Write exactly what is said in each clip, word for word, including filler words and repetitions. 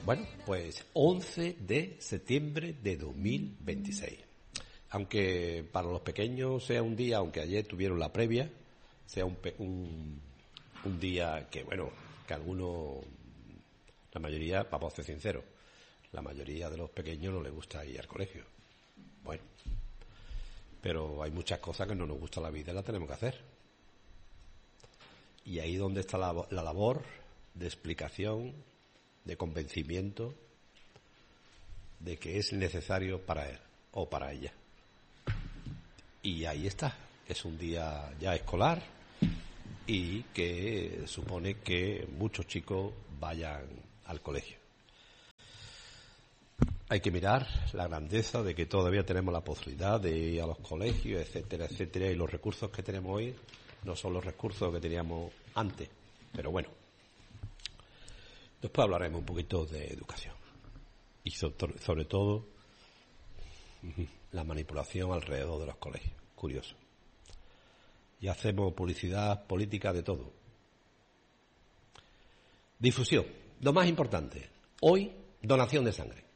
Bueno, pues once de septiembre de dos mil veintiséis. Aunque para los pequeños sea un día, aunque ayer tuvieron la previa, sea un, un, un día que, bueno, que algunos, la mayoría, vamos a ser sinceros, la mayoría de los pequeños no les gusta ir al colegio. Bueno, pero hay muchas cosas que no nos gusta la vida y la tenemos que hacer. Y ahí donde está la, la labor de explicación, de convencimiento de que es necesario para él o para ella. Y ahí está, es un día ya escolar y que supone que muchos chicos vayan al colegio. Hay que mirar la grandeza de que todavía tenemos la posibilidad de ir a los colegios, etcétera, etcétera, y los recursos que tenemos hoy no son los recursos que teníamos antes, pero bueno. Después hablaremos un poquito de educación y sobre, sobre todo la manipulación alrededor de los colegios. Curioso. Y hacemos publicidad política de todo. Difusión. Lo más importante. Hoy, donación de sangre.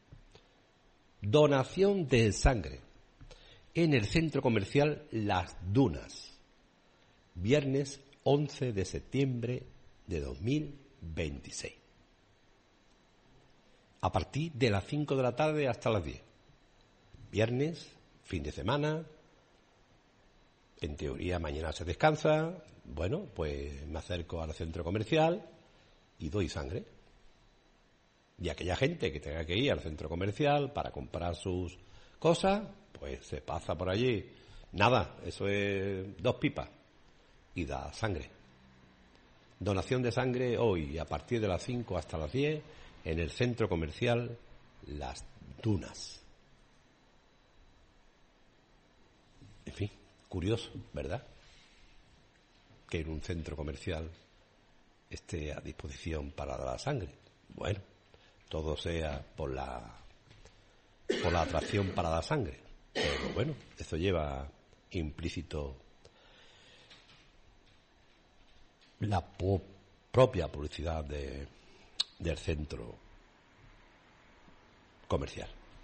Donación de sangre en el centro comercial Las Dunas. Viernes once de septiembre de dos mil veintiséis. A partir de las cinco de la tarde hasta las diez. Viernes, fin de semana. En teoría mañana se descansa. Bueno, pues me acerco al centro comercial y doy sangre. Y aquella gente que tenga que ir al centro comercial para comprar sus cosas, pues se pasa por allí. Nada, eso es dos pipas. Y da sangre. Donación de sangre hoy, a partir de las cinco hasta las diez, en el centro comercial Las Dunas. En fin, curioso, ¿verdad? Que en un centro comercial esté a disposición para dar sangre. Bueno, todo sea por la por la atracción para dar sangre. Pero bueno, eso lleva implícito la po- propia publicidad de, del centro comercial,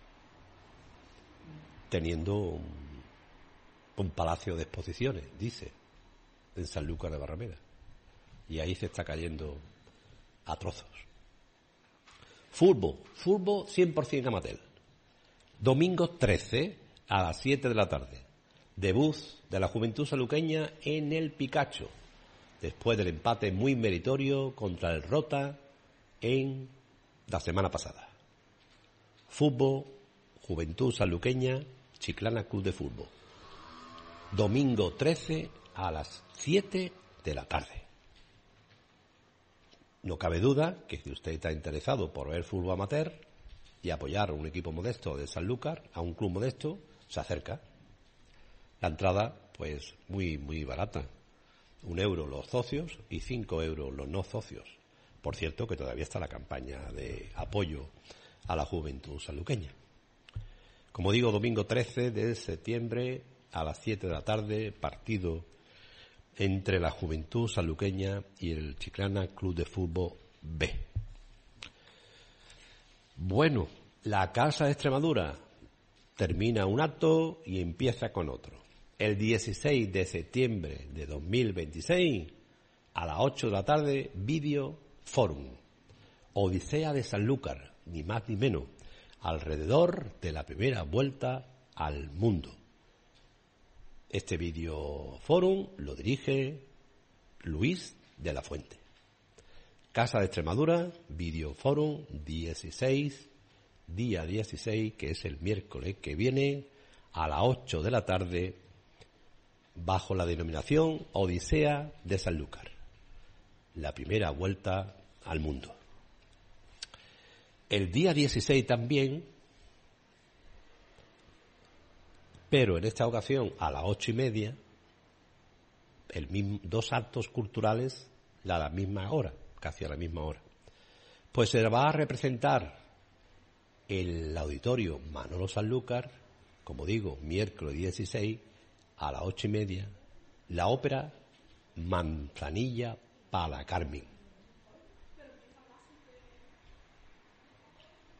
teniendo un, un palacio de exposiciones, dice, en Sanlúcar de Barrameda, y ahí se está cayendo a trozos. Fútbol, fútbol cien por ciento amateur. Domingo trece a las siete de la tarde. Debut de la Juventud Sanluqueña en el Picacho, después del empate muy meritorio contra el Rota en la semana pasada. Fútbol, Juventud Sanluqueña, Chiclana Club de Fútbol. Domingo trece a las siete de la tarde. No cabe duda que si usted está interesado por ver fútbol amateur y apoyar a un equipo modesto de Sanlúcar, a un club modesto, se acerca. La entrada, pues, muy, muy barata. Un euro los socios y cinco euros los no socios. Por cierto, que todavía está la campaña de apoyo a la juventud sanluqueña. Como digo, domingo trece de septiembre a las siete de la tarde, partido entre la Juventud Sanluqueña y el Chiclana Club de Fútbol B. Bueno, la Casa de Extremadura termina un acto y empieza con otro. El dieciséis de septiembre de dos mil veintiséis, a las ocho de la tarde, Video Forum. Odisea de Sanlúcar, ni más ni menos, alrededor de la primera vuelta al mundo. Este Video Forum lo dirige Luis de la Fuente. Casa de Extremadura, Video Forum, dieciséis, día dieciséis, que es el miércoles que viene, a las ocho de la tarde, bajo la denominación Odisea de Sanlúcar, la primera vuelta al mundo. El día dieciséis también, pero en esta ocasión a las ocho y media, el mismo, dos actos culturales a la misma hora, casi a la misma hora. Pues se va a representar el auditorio Manolo Sanlúcar, como digo, miércoles dieciséis, a las ocho y media, la ópera Manzanilla para Carmen.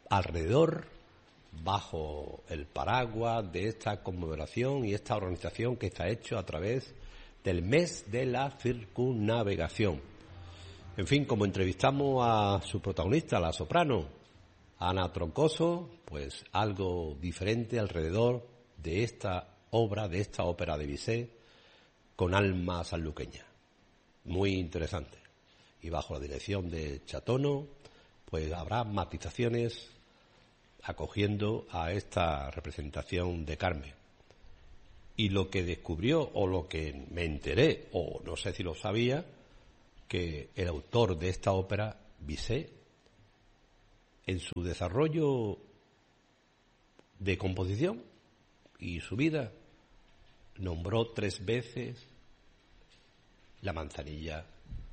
alrededor, bajo el paraguas de esta conmemoración y esta organización que está hecho a través del mes de la circunnavegación. En fin, como entrevistamos a su protagonista, la soprano Ana Troncoso, pues algo diferente alrededor de esta obra, de esta ópera de Bizet, con alma sanluqueña. Muy interesante. Y bajo la dirección de Chatono, pues habrá matizaciones acogiendo a esta representación de Carmen. Y lo que descubrió, o lo que me enteré, o no sé si lo sabía, que el autor de esta ópera, Bizet, en su desarrollo de composición y su vida, nombró tres veces la manzanilla.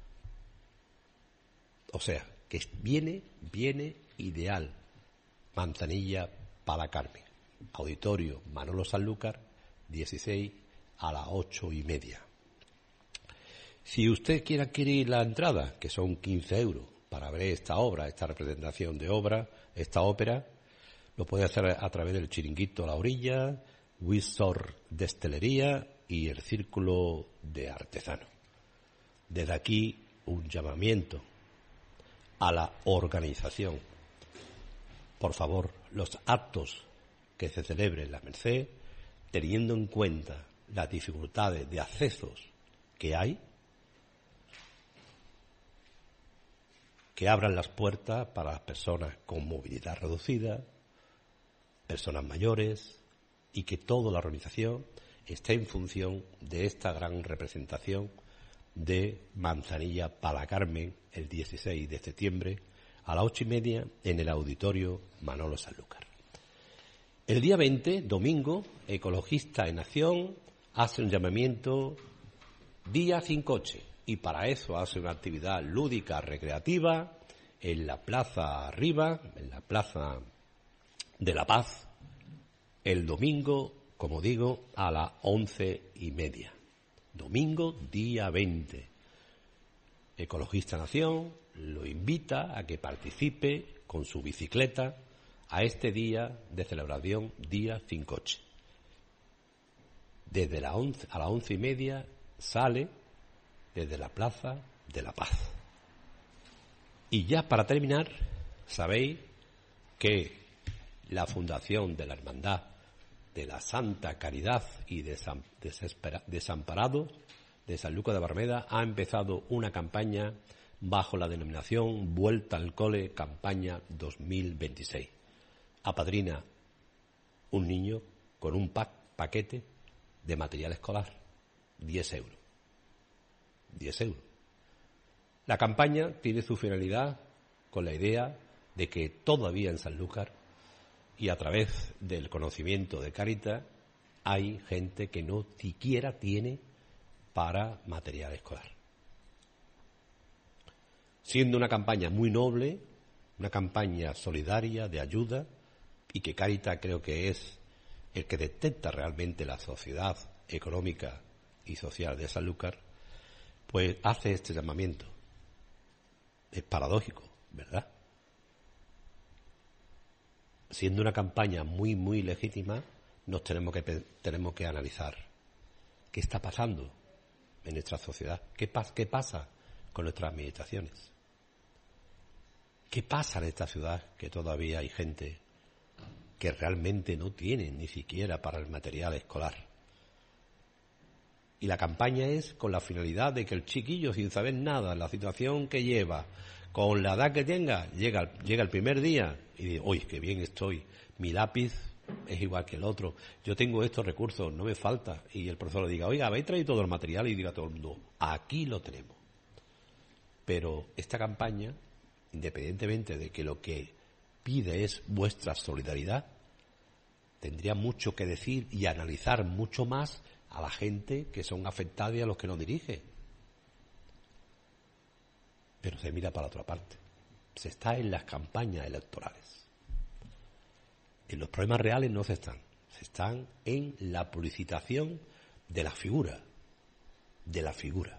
O sea, que viene, viene ideal. Manzanilla para Carmen. Auditorio Manolo Sanlúcar, dieciséis a las ocho y media. Si usted quiere adquirir la entrada, que son quince euros, para ver esta obra, esta representación de obra, esta ópera, lo puede hacer a través del Chiringuito a la Orilla, Wisor Destelería y el Círculo de Artesanos. Desde aquí, un llamamiento a la organización. Por favor, los actos que se celebren en la Merced, teniendo en cuenta las dificultades de accesos que hay, que abran las puertas para las personas con movilidad reducida, personas mayores, y que toda la organización esté en función de esta gran representación de Manzanilla para Carmen el dieciséis de septiembre a las ocho y media en el Auditorio Manolo Sanlúcar. El día veinte, domingo, Ecologista en Acción hace un llamamiento día sin coche, y para eso hace una actividad lúdica recreativa en la Plaza Arriba, en la Plaza de la Paz, el domingo, como digo, a las once y media. Domingo, día veinte. Ecologista Nación lo invita a que participe con su bicicleta a este día de celebración, día sin coche. Desde la once, a las once y media sale desde la Plaza de la Paz. Y ya para terminar, sabéis que la Fundación de la Hermandad de la Santa Caridad y Desamparados de Sanlúcar de Barrameda ha empezado una campaña bajo la denominación Vuelta al Cole Campaña dos mil veintiséis. Apadrina un niño con un pack, paquete de material escolar, diez euros. diez euros. La campaña tiene su finalidad con la idea de que todavía en Sanlúcar y a través del conocimiento de Cáritas hay gente que no siquiera tiene para material escolar. Siendo una campaña muy noble, una campaña solidaria de ayuda, y que Cáritas creo que es el que detecta realmente la sociedad económica y social de Sanlúcar, pues hace este llamamiento. Es paradójico, ¿verdad? Siendo una campaña muy, muy legítima, nos tenemos que, tenemos que analizar qué está pasando en nuestra sociedad, qué, pas, qué pasa con nuestras administraciones, qué pasa en esta ciudad, que todavía hay gente que realmente no tiene ni siquiera para el material escolar. Y la campaña es con la finalidad de que el chiquillo, sin saber nada, la situación que lleva, con la edad que tenga, llega, llega el primer día y dice, oye, qué bien estoy, mi lápiz es igual que el otro, yo tengo estos recursos, no me falta. Y el profesor le diga, oiga, habéis traído todo el material, y diga a todo el mundo, aquí lo tenemos. Pero esta campaña, independientemente de que lo que pide es vuestra solidaridad, tendría mucho que decir y analizar mucho más a la gente que son afectadas y a los que nos dirige. Pero se mira para otra parte. Se está en las campañas electorales. En los problemas reales no se están. Se están en la publicitación de la figura. De la figura.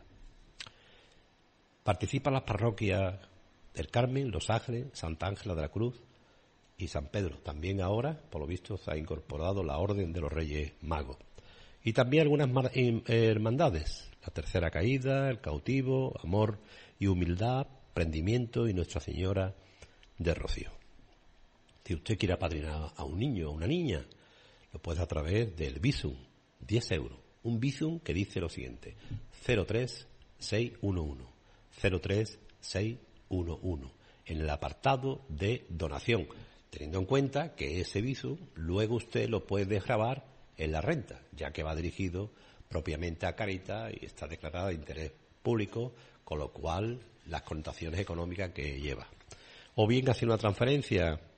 Participan las parroquias del Carmen, Los Ángeles, Santa Ángela de la Cruz y San Pedro. También ahora, por lo visto, se ha incorporado la Orden de los Reyes Magos. Y también algunas hermandades, la Tercera Caída, el Cautivo, Amor y Humildad, Prendimiento y Nuestra Señora de Rocío. Si usted quiere apadrinar a un niño o una niña, lo puede a través del Bizum, diez euros. Un Bizum que dice lo siguiente: cero tres seis uno uno, cero tres seis uno uno, en el apartado de donación, teniendo en cuenta que ese Bizum luego usted lo puede grabar en la renta, ya que va dirigido propiamente a Cáritas y está declarada de interés público, con lo cual las connotaciones económicas que lleva. O bien hacer una transferencia